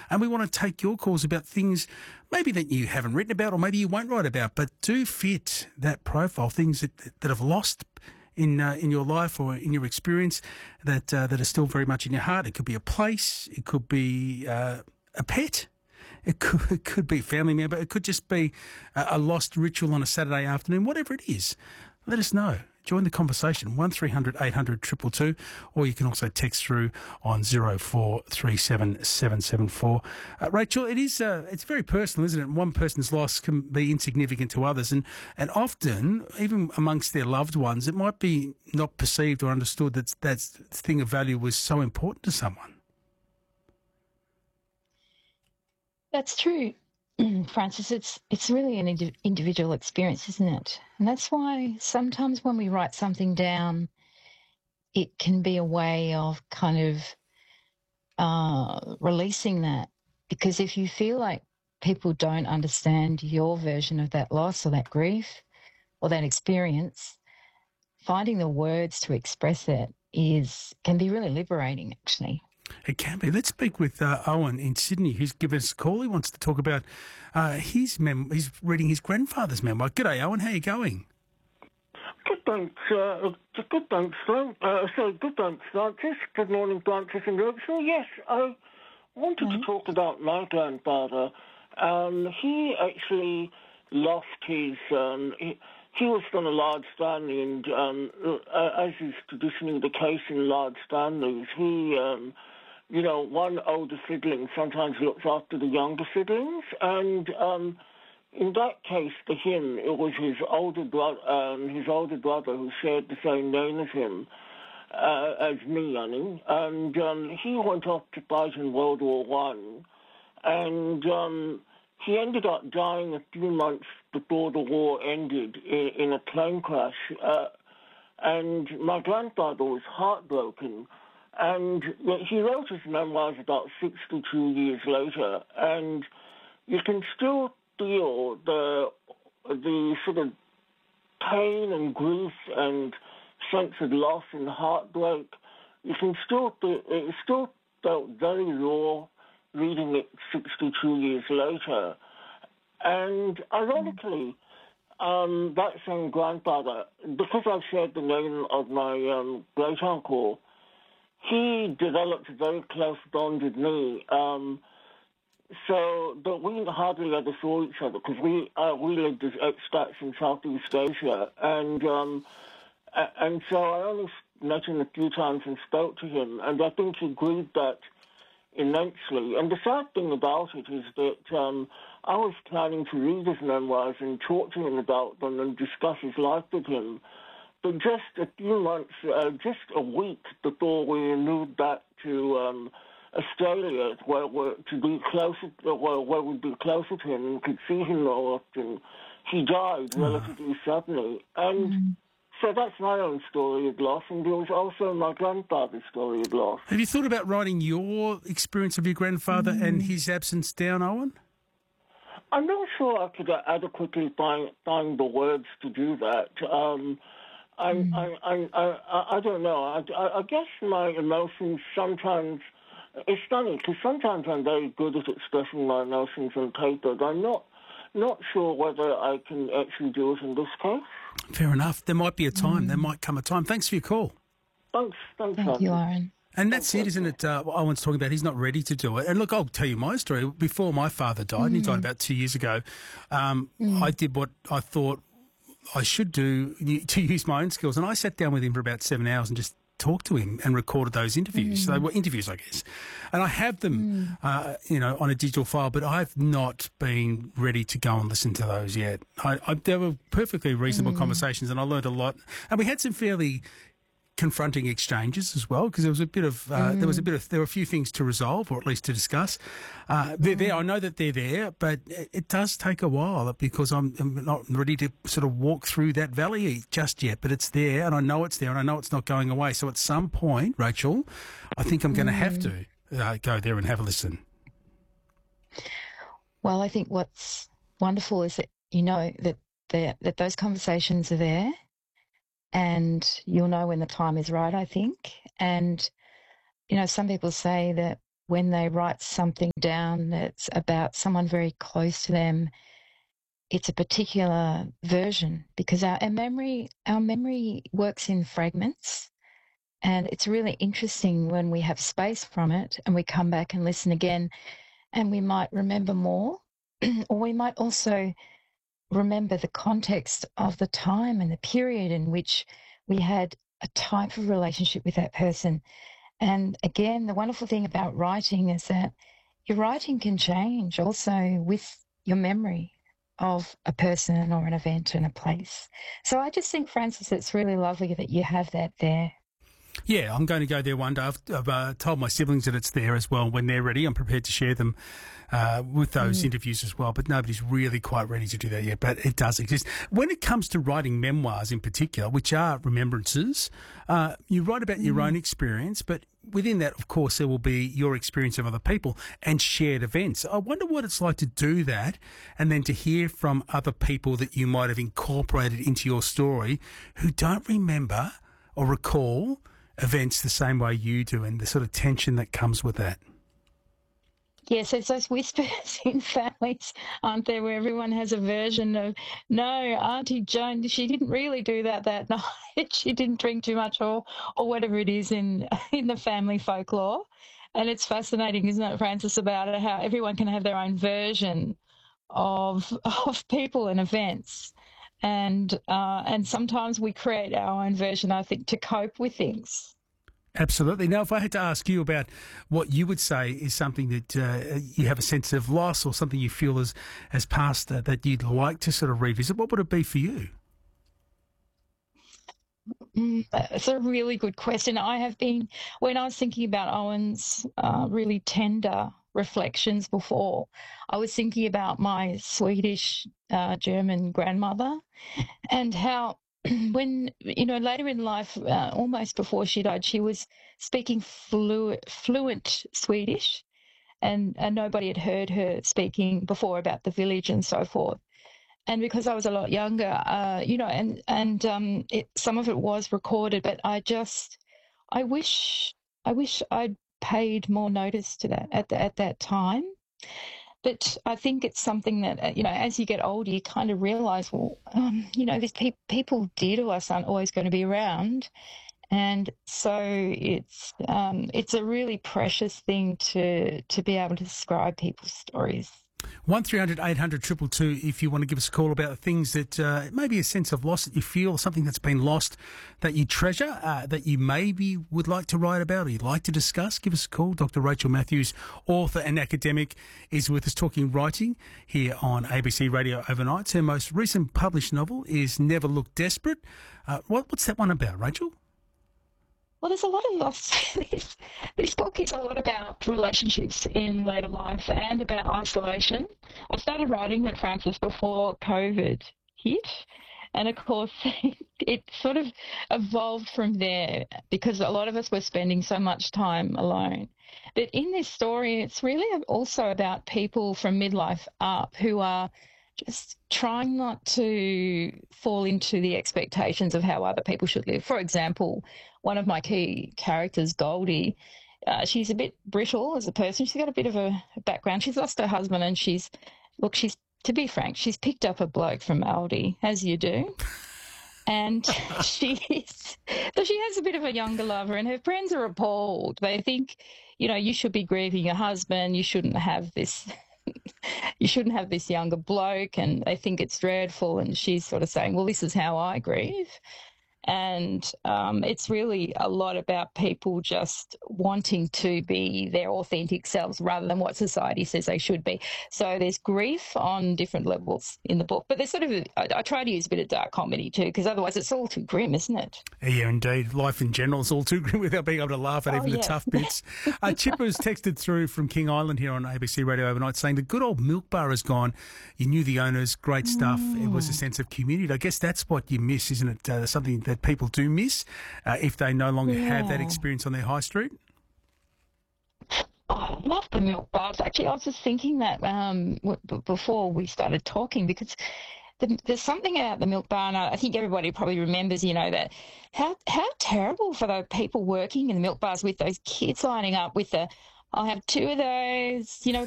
And we want to take your calls about things maybe that you haven't written about or maybe you won't write about, but do fit that profile, things that have lost in your life or in your experience that are still very much in your heart. It could be a place, it could be a pet, it could be a family member, it could just be a lost ritual on a Saturday afternoon, whatever it is. Let us know. Join the conversation, 1300 800 222, or you can also text through on 0437 774. Rachel, it's very personal, isn't it? One person's loss can be insignificant to others, and often, even amongst their loved ones, it might be not perceived or understood that thing of value was so important to someone. That's true, Francis. It's really an individual experience, isn't it? And that's why sometimes when we write something down, it can be a way of kind of releasing that. Because if you feel like people don't understand your version of that loss or that grief or that experience, finding the words to express it can be really liberating, actually. It can be. Let's speak with Owen in Sydney, who's given us a call. He wants to talk about he's reading his grandfather's memoir. G'day, Owen. How are you going? Good, thanks. Good, thanks, good, thanks, Francis. Good morning, Francis and Rachel. Yes, I wanted to talk about my grandfather. He actually lost his... He was from a large family, and as is traditionally the case in large families, he... one older sibling sometimes looks after the younger siblings, and in that case, for him, it was his older brother who shared the same name as him, as me, and he went off to fight in World War One, and he ended up dying a few months before the war ended in a plane crash, and my grandfather was heartbroken. And he wrote his memoirs about 62 years later, and you can still feel the sort of pain and grief and sense of loss and heartbreak. You can still feel, it still felt very raw reading it 62 years later. And ironically, that same grandfather, because I've shared the name of my great-uncle, he developed a very close bond with me, but we hardly ever saw each other because we lived as expats in Southeast Asia, and so I only met him a few times and spoke to him, and I think he grieved that immensely. And the sad thing about it is that I was planning to read his memoirs and talk to him about them and discuss his life with him. But just a few months, just a week before we moved back to Australia, where we'd be closer to him and could see him more often, he died relatively suddenly. And so that's my own story of loss, and there was also my grandfather's story of loss. Have you thought about writing your experience of your grandfather and his absence down, Owen? I'm not sure I could adequately find the words to do that. I don't know. I guess my emotions sometimes... It's funny, because sometimes I'm very good at expressing my emotions on paper, but I'm not sure whether I can actually do it in this case. Fair enough. There might be a time. There might come a time. Thanks for your call. Thanks. Thank you, Aaron. And that's it, isn't it? Owen's talking about he's not ready to do it. And look, I'll tell you my story. Before my father died, and he died about 2 years ago, I did what I thought I should do to use my own skills. And I sat down with him for about 7 hours and just talked to him and recorded those interviews. So they were interviews, I guess. And I have them, on a digital file, but I've not been ready to go and listen to those yet. They were perfectly reasonable conversations, and I learned a lot. And we had some fairly confronting exchanges as well, because there was a bit of there were a few things to resolve, or at least to discuss. They're there. I know that they're there, but it does take a while because I'm not ready to sort of walk through that valley just yet. But it's there, and I know it's there, and I know it's not going away. So at some point, Rachel, I think I'm going to have to go there and have a listen. Well, I think what's wonderful is that you know that those conversations are there. And you'll know when the time is right, I think. And, some people say that when they write something down that's about someone very close to them, it's a particular version, because our memory works in fragments, and it's really interesting when we have space from it and we come back and listen again, and we might remember more, or we might also remember the context of the time and the period in which we had a type of relationship with that person. And again, the wonderful thing about writing is that your writing can change also with your memory of a person or an event and a place. So I just think, Francis, it's really lovely that you have that there. Yeah, I'm going to go there one day. I've told my siblings that it's there as well. When they're ready, I'm prepared to share them with those interviews as well. But nobody's really quite ready to do that yet. But it does exist. When it comes to writing memoirs in particular, which are remembrances, you write about your own experience, but within that, of course, there will be your experience of other people and shared events. I wonder what it's like to do that and then to hear from other people that you might have incorporated into your story who don't remember or recall events the same way you do, and the sort of tension that comes with that. Yes, it's those whispers in families, aren't there, where everyone has a version of, no, Auntie Joan, she didn't really do that night. She didn't drink too much, or whatever it is in the family folklore. And it's fascinating, isn't it, Francis, about it, how everyone can have their own version of people and events. And sometimes we create our own version, I think, to cope with things. Absolutely. Now, if I had to ask you about what you would say is something that you have a sense of loss, or something you feel has passed that you'd like to sort of revisit, what would it be for you? It's a really good question. When I was thinking about Owen's really tender reflections before, I was thinking about my Swedish German grandmother, and how when, later in life, almost before she died, she was speaking fluent Swedish, and nobody had heard her speaking before about the village and so forth. And because I was a lot younger, some of it was recorded, but I wish I'd paid more notice to that at that time. But I think it's something that, as you get older, you kind of realise, well, these people dear to us aren't always going to be around. And so it's a really precious thing to be able to describe people's stories. 1300 800 222 if you want to give us a call about things that maybe a sense of loss that you feel, something that's been lost that you treasure, that you maybe would like to write about or you'd like to discuss. Give us a call. Dr. Rachel Matthews, author and academic, is with us talking writing here on ABC Radio Overnight. Her most recent published novel is Never Look Desperate. What's that one about, Rachel? Well, there's a lot of loss. This book is a lot about relationships in later life and about isolation. I started writing it, Francis, before COVID hit. And, of course, it sort of evolved from there, because a lot of us were spending so much time alone. But in this story, it's really also about people from midlife up who are just trying not to fall into the expectations of how other people should live. For example, one of my key characters, Goldie, she's a bit brittle as a person. She's got a bit of a background. She's lost her husband, and to be frank, she's picked up a bloke from Aldi, as you do. And she has a bit of a younger lover, and her friends are appalled. They think, you should be grieving your husband. You shouldn't have this younger bloke, and they think it's dreadful. And she's sort of saying, well, this is how I grieve. And it's really a lot about people just wanting to be their authentic selves rather than what society says they should be. So there's grief on different levels in the book. But there's I try to use a bit of dark comedy too, because otherwise it's all too grim, isn't it? Yeah, indeed. Life in general is all too grim without being able to laugh at even the tough bits. Chipper's texted through from King Island here on ABC Radio Overnight saying the good old milk bar is gone. You knew the owners, great stuff. It was a sense of community. I guess that's what you miss, isn't it? Something that people do miss if they no longer have that experience on their high street. I love the milk bars. Actually, I was just thinking that before we started talking, because there's something about the milk bar, and I think everybody probably remembers, that how terrible for the people working in the milk bars with those kids lining up with the I'll have two of those,